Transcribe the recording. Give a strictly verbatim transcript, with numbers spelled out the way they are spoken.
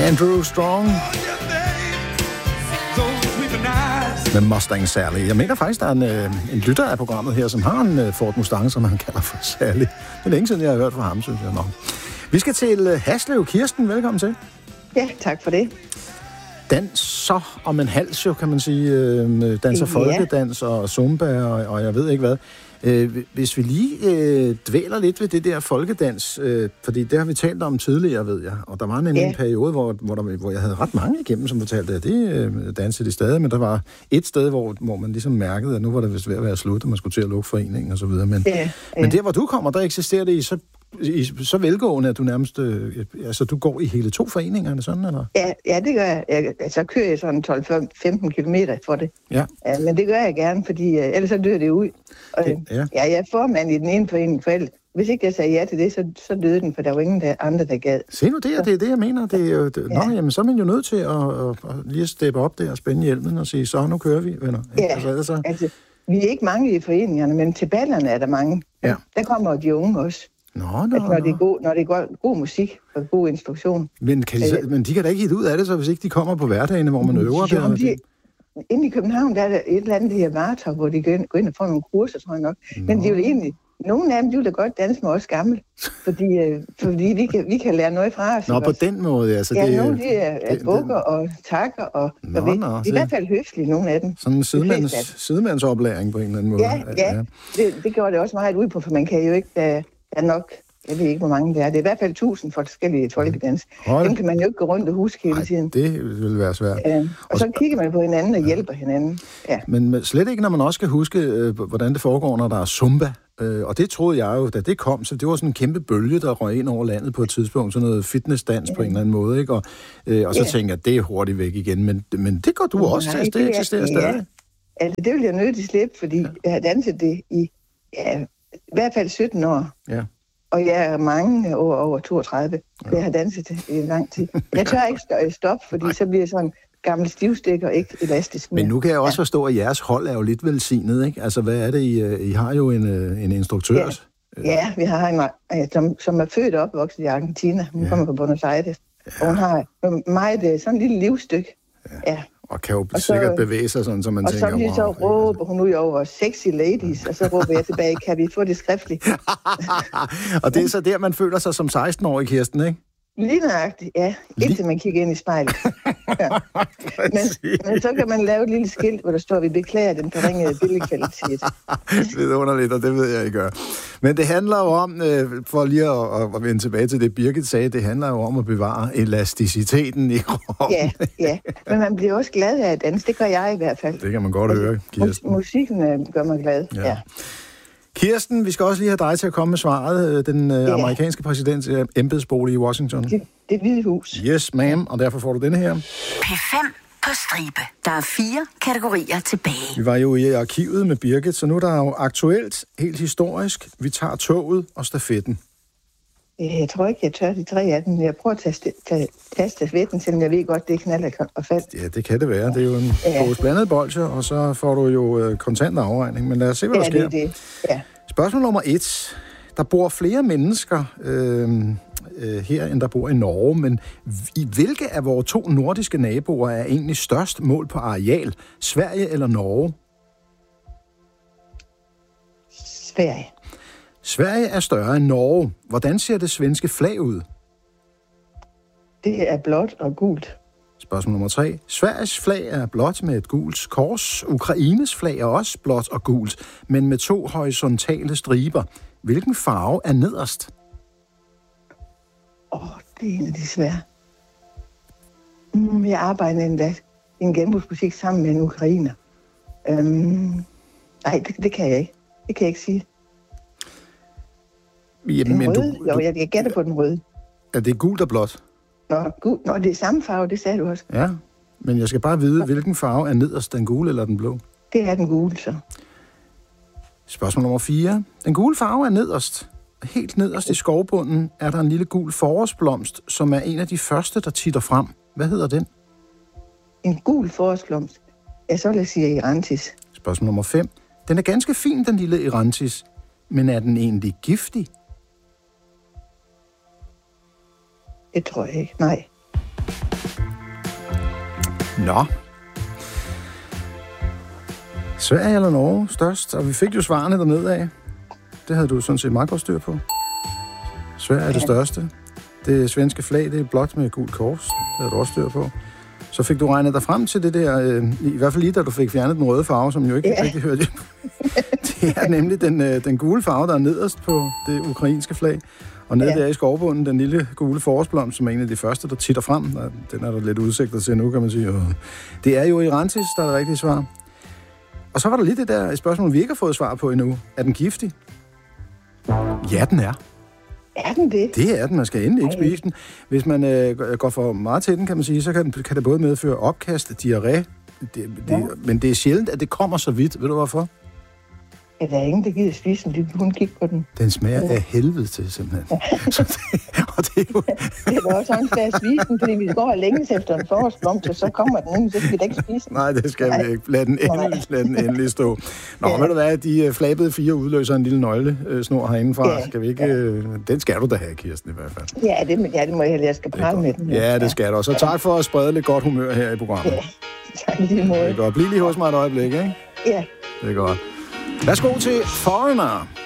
Andrew Strong med Mustang Sally. Jeg mener faktisk, der er en, en lytter af programmet her, som har en Ford Mustang, som han kalder for Sally. Det er længe siden, jeg har hørt fra ham, synes jeg nok. Vi skal til Haslev. Kirsten, velkommen til. Ja, tak for det. Danser om en hals, jo, kan man sige. Øh, danser ja. Folkedans og zumba, og, og jeg ved ikke hvad. Øh, hvis vi lige øh, dvæler lidt ved det der folkedans, øh, fordi det har vi talt om tidligere, ved jeg, og der var nemlig ja. en periode, hvor, hvor, der, hvor jeg havde ret mange igennem, som fortalte, at det øh, dansede de stadig, men der var et sted, hvor, hvor man ligesom mærkede, at nu var det vist ved at være slut, og man skulle til at lukke foreningen og så videre. Men, ja. Ja. men der, hvor du kommer, der eksisterer det i så I, så velgående, at du nærmest øh, altså du går i hele to foreningerne, sådan, eller? Ja, ja det gør jeg. jeg så kører jeg sådan tolv til femten kilometer for det. Ja. ja. Men det gør jeg gerne, fordi øh, ellers så dør det ud. Og, det, ja. ja, jeg er formand i den ene forening for ellers. Hvis ikke jeg sagde ja til det, så, så døde den, for der var ingen der, andre, der gad. Se nu det, det er det, jeg mener. Det er jo, det, ja. Nå, jamen, så er man jo nødt til at, at, at lige steppe op der og spænde hjelmen og sige, så nu kører vi, venner. Ja, altså, altså... altså, vi er ikke mange i foreningerne, men til ballerne er der mange. Ja. Der kommer de unge også. Nå, nå, altså, når, det er god, når det er god, god musik og god instruktion. Men, kan de, så, men de kan da ikke hitte ud af det, så hvis ikke de kommer på hverdagene, hvor man øver jo, der? De, inde i København, der er der et eller andet, der hedder Vartov, hvor de går ind, går ind og får nogle kurser, tror jeg nok. Nå. Men de vil egentlig, nogle af dem, de vil da godt danse med os gamle, fordi, øh, fordi vi, kan, vi kan lære noget fra os. Nå, på den måde, altså. Ja, det, nogle de er, er bukker og takker, og nå, ved, nå, de er i hvert fald høflige, nogle af dem. Sådan en sidemands, sidemandsoplæring på en eller anden måde. Ja, ja. ja. Det, det gjorde det også meget ud på, for man kan jo ikke, der, der er nok... Jeg ved ikke, hvor mange det er. Det er i hvert fald tusind forskellige folkedans. Dem kan man jo ikke gå rundt og huske hele tiden. Ej, det vil være svært. Ja. Og, og så kigger man på hinanden og hjælper hinanden. Ja. Men slet ikke, når man også skal huske, øh, hvordan det foregår, når der er zumba. Øh, og det troede jeg jo, da det kom, så det var sådan en kæmpe bølge, der røg ind over landet på et tidspunkt. Sådan noget fitnessdans ja. på en eller anden måde. Ikke? Og, øh, og så ja. tænker jeg, at det er hurtigt væk igen. Men, men det går du Nej, også til. Det eksisterer ja. stadig. Altså, det vil jeg nødt til slippe, fordi ja. jeg har danset det i ja, i hvert fald sytten år. Ja. Og jeg er mange år over toogtredive. Ja. Jeg har danset det i lang tid. Jeg tør ikke stoppe, fordi Nej. så bliver jeg sådan gammel stivstik og ikke elastisk mere. Men nu kan jeg også ja. forstå, at jeres hold er jo lidt velsignet, ikke? Altså, hvad er det, I, I har jo en, en instruktør? Ja, ja vi har en, som, som er født og opvokset i Argentina. Hun ja. kommer fra Buenos Aires. Ja. Og hun har meget sådan et lille livsstykke. Ja. ja. Og kan jo og sikkert så, bevæge sig sådan, så man og tænker... Og så, så råber hun ud over sexy ladies, og så råber jeg tilbage, kan vi få det skriftligt? Og det er så der, man føler sig som seksten-årig, Kirsten, ikke? Lige nøjagtigt, ja. Indtil man kigger ind i spejlet. Ja. Men, men så kan man lave et lille skilt, hvor der står, vi beklager den forringede billedkvalitet. Det er underligt, og det ved jeg ikke gør. Men det handler jo om, for lige at, at vende tilbage til det, Birgit sagde, det handler jo om at bevare elasticiteten i kroppen. Ja, ja. Men man bliver også glad af at danse. Det gør jeg i hvert fald. Det kan man godt altså, høre, Kirsten. Musikken gør mig glad, ja. ja. Kirsten, vi skal også lige have dig til at komme med svaret. Den ja. amerikanske præsidents embedsbolig i Washington. Det, det Hvide Hus. Yes, ma'am. Og derfor får du denne her. P fem på stribe. Der er fire kategorier tilbage. Vi var jo i arkivet med Birgit, så nu er der jo aktuelt, helt historisk. Vi tager toget og stafetten. Jeg tror ikke, jeg tør de tre af dem. Jeg prøver at tage, tage, tage stafetten, selvom jeg ved godt, det er knald og fald. Ja, det kan det være. Det er jo en ja. blandet bolsje, og så får du jo øh, kontant afregning. Men lad os se, hvad ja, der sker. Det er det. Ja. Spørgsmål nummer et. Der bor flere mennesker øh, øh, her, end der bor i Norge, men i hvilke af vores to nordiske naboer er egentlig størst mål på areal? Sverige eller Norge? Sverige. Sverige er større end Norge. Hvordan ser det svenske flag ud? Det er blåt og gult. Spørgsmål nummer tre. Sveriges flag er blåt med et gult kors. Ukraines flag er også blåt og gult, men med to horisontale striber. Hvilken farve er nederst? Åh, oh, det er en af de svære. Mm, jeg arbejder endda i en genbrugsbutik sammen med en ukrainer. Øhm, nej, det, det kan jeg ikke. Det kan jeg ikke sige. Jamen, den men røde? Du, jo, du... jeg, jeg gætter på den røde. Er det gult og blåt? Nå, gul. Nå, det er samme farve, det sagde du også. Ja, men jeg skal bare vide, hvilken farve er nederst, den gule eller den blå? Det er den gule, så. Spørgsmål nummer fire. Den gule farve er nederst. Helt nederst i skovbunden er der en lille gul forårsblomst, som er en af de første, der titter frem. Hvad hedder den? En gul forårsblomst? Ja, så vil jeg sige Erantis. Spørgsmål nummer fem. Den er ganske fin, den lille Erantis, men er den egentlig giftig? Det tror jeg ikke, nej. Nå. Sverige eller Norge størst? Og vi fik jo svarene dernede af. Det havde du sådan set meget godt styr på. Sverige er det største. Det svenske flag, det er blåt med gult kors. Det havde du også styr på. Så fik du regnet dig frem til det der, øh, i hvert fald lige da du fik fjernet den røde farve, som jo ikke ja. rigtig hørte. Det er nemlig den, øh, den gule farve, der er nederst på det ukrainske flag. Og nede ja. der i skovbunden, den lille gule forårsblomst, som er en af de første, der titter frem. Den er der lidt udsigter til nu, kan man sige. Det er jo Irantis, der er det rigtige svar. Og så var der lige det der spørgsmål, vi ikke har fået svar på endnu. Er den giftig? Ja, den er. Er den det? Det er den. Man skal endelig ikke spise den. Hvis man øh, går for meget til den, kan man sige, så kan, den, kan det både medføre opkast, diarré. Det, det, ja. Men det er sjældent, at det kommer så vidt. Ved du hvorfor? Ja, der er ingen, der gider spise den. De kun kigge på den. Den smager ja. af helvede til, simpelthen. Så det, og det er jo... det er også sådan, at spise den, fordi vi går længes efter en forårsblomst, og så kommer den ind, så skal vi da ikke spise den. Nej, det skal Nej. vi ikke. Lad den endelig, lad den endelig stå. Nå, ja. ved du hvad, de flabede fire udløser en lille nøglesnor herindefra. Ja. Skal vi ikke... Ja. Den skal du da have, Kirsten, i hvert fald. Ja, det, ja, det må jeg, jeg skal prale med den. Ja, det skal du. Så tak for at sprede lidt godt humør her i programmet. Ja, tak lige måde. Det er godt. Bliv lige hos mig et øjeblik, ikke? Ja. Det er godt. Værsgo til Foreigner.